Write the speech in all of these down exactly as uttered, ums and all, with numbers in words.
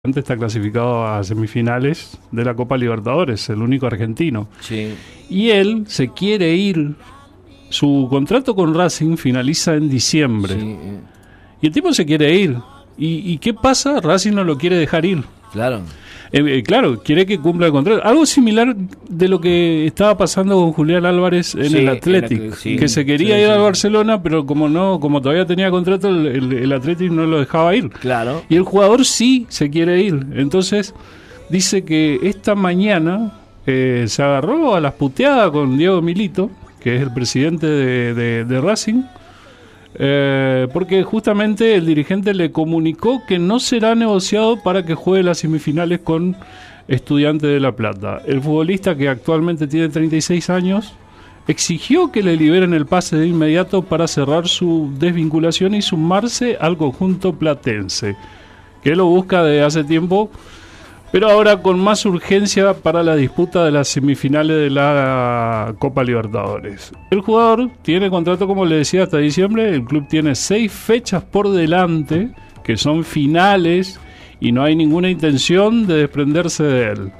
Está clasificado a semifinales de la Copa Libertadores, el único argentino. Sí. Y él se quiere ir. Su contrato con Racing finaliza en diciembre. Sí. Y el tipo se quiere ir. ¿Y, y qué pasa? Racing no lo quiere dejar ir. Claro. Eh, eh, claro, quiere que cumpla el contrato. Algo similar de lo que estaba pasando con Julián Álvarez en Sí, el Athletic, en la que- sí, que se quería sí, ir sí. al Barcelona, pero como no, como todavía tenía contrato, el, el, el Athletic no lo dejaba ir. Claro. Y el jugador sí se quiere ir. Entonces dice que esta mañana eh, se agarró a las puteadas con Diego Milito, que es el presidente de, de, de Racing, eh, porque justamente el dirigente le comunicó que no será negociado para que juegue las semifinales con Estudiantes de La Plata. El futbolista, que actualmente tiene treinta y seis años, exigió que le liberen el pase de inmediato para cerrar su desvinculación y sumarse al conjunto platense, que lo busca desde hace tiempo, pero ahora con más urgencia para la disputa de las semifinales de la Copa Libertadores. El jugador tiene contrato, como le decía, hasta diciembre. El club tiene seis fechas por delante, que son finales, y no hay ninguna intención de desprenderse de él.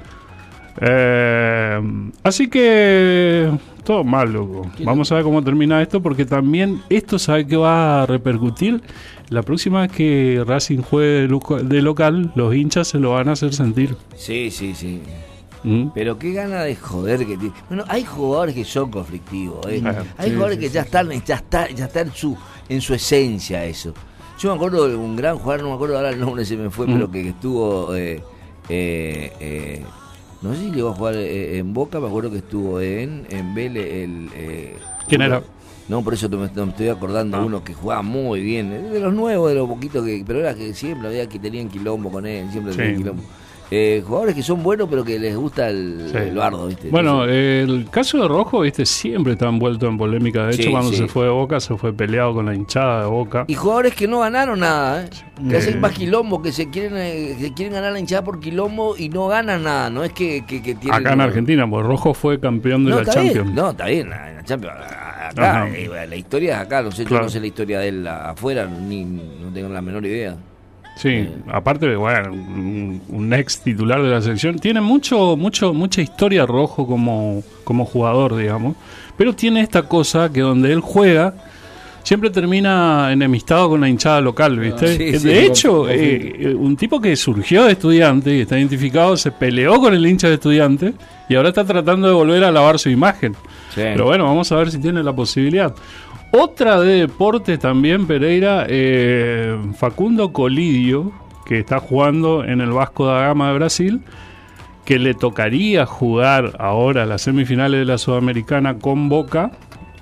Eh, así que todo mal, loco. Vamos a ver cómo termina esto, porque también esto, ¿sabe qué va a repercutir? La próxima vez que Racing juegue de, loca- de local, los hinchas se lo van a hacer sentir. Sí, sí, sí. ¿Mm? Pero qué gana de joder que tiene. Bueno, hay jugadores que son conflictivos, ¿eh? Ah, hay sí, jugadores sí, que sí. ya están, ya está, ya está en su, en su esencia eso. Yo me acuerdo de un gran jugador, no me acuerdo ahora el nombre, se me fue, Mm. pero que, que estuvo, eh, eh, eh, no sé si llegó a jugar eh, en Boca, me acuerdo que estuvo en, en Vélez, el, eh, ¿Quién uno- era? No, por eso me, me estoy acordando de Ah. uno que jugaba muy bien, de los nuevos, de los poquitos que, pero era que siempre había que tenían quilombo con él, siempre Sí. tenían quilombo. Eh, jugadores que son buenos pero que les gusta el, Sí. el bardo, ¿viste? Bueno, Entonces, el caso de Rojo, viste, siempre está envuelto en polémica. De hecho, Sí, cuando sí. se fue de Boca, se fue peleado con la hinchada de Boca. y jugadores que no ganaron nada, ¿eh? que Eh. hacen más quilombo, que se quieren eh, que quieren ganar la hinchada por quilombo y no ganan nada, no es que, que, que tienen... Acá en Argentina, pues Rojo fue campeón de no, la está Champions. bien, no, está bien, la, la Champions, acá, Ajá. eh, la historia es acá, no sé, Claro. yo no sé la historia de él afuera, ni no tengo la menor idea. Sí, Eh. aparte, bueno, un, un ex titular de la selección. Tiene mucho, mucho, mucha historia Rojo como, como jugador, digamos. Pero tiene esta cosa que donde él juega, siempre termina enemistado con la hinchada local, ¿viste? Ah, sí, Eh, sí, de sí, hecho, confirmo. eh, eh, un tipo que surgió de Estudiante y está identificado, se peleó con el hincha de Estudiante y ahora está tratando de volver a lavar su imagen. Sí. Pero bueno, vamos a ver si tiene la posibilidad. Otra de deportes también, Pereira, eh, Facundo Colidio, que está jugando en el Vasco da Gama de Brasil, que le tocaría jugar ahora las semifinales de la Sudamericana con Boca.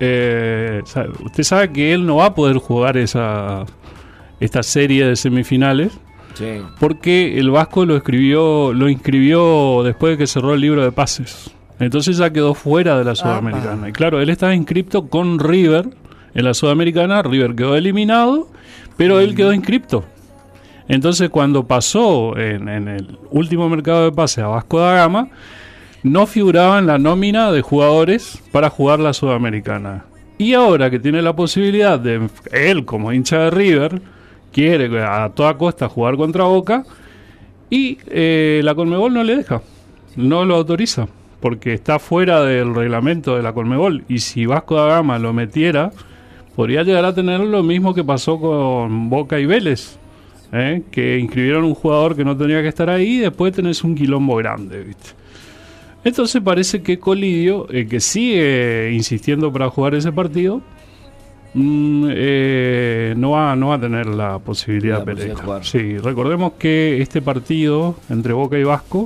Eh, sabe- usted sabe que él no va a poder jugar esa esta serie de semifinales Sí. porque el Vasco lo escribió, lo inscribió después de que cerró el libro de pases. Entonces ya quedó fuera de la Sudamericana. Y claro, él estaba inscripto con River en la Sudamericana. River quedó eliminado, pero él quedó inscripto. Entonces, cuando pasó en, en el último mercado de pases a Vasco da Gama, no figuraba en la nómina de jugadores para jugar la Sudamericana. Y ahora que tiene la posibilidad de, él como hincha de River, quiere a toda costa jugar contra Boca, y eh, la Conmebol no le deja, no lo autoriza, porque está fuera del reglamento de la Conmebol. Y si Vasco da Gama lo metiera, podría llegar a tener lo mismo que pasó con Boca y Vélez, ¿eh? Que inscribieron un jugador que no tenía que estar ahí y después tenés un quilombo grande, ¿viste? Entonces parece que Colidio, eh, que sigue insistiendo para jugar ese partido, mm, eh, no va no va a tener la posibilidad, La posibilidad Pereira. de jugar. Sí, recordemos que este partido entre Boca y Vasco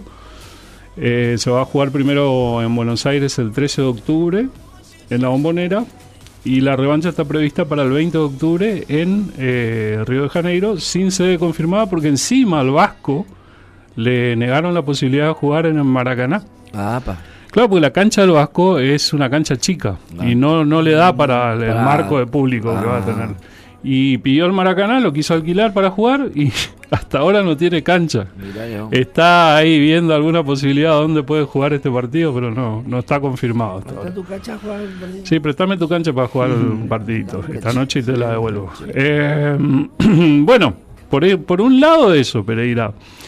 eh, se va a jugar primero en Buenos Aires el trece de octubre en la Bombonera, y la revancha está prevista para el veinte de octubre en eh, Río de Janeiro, sin sede confirmada, porque encima al Vasco le negaron la posibilidad de jugar en el Maracaná. Ah, pa. Claro, porque la cancha del Vasco es una cancha chica Ah. y no, no le da para el Para- marco de público que va a Ah. tener. Y pidió el Maracaná, lo quiso alquilar para jugar y hasta ahora no tiene cancha. Mirá yo. Está ahí viendo alguna posibilidad donde puede jugar este partido, pero no, no está confirmado hasta ¿Está ahora. tu cacha, Juan? Sí, préstame tu cancha para jugar un partidito Dame esta cancha. noche y te la Sí, devuelvo. sí. Eh, bueno, por, por un lado eso, Pereira.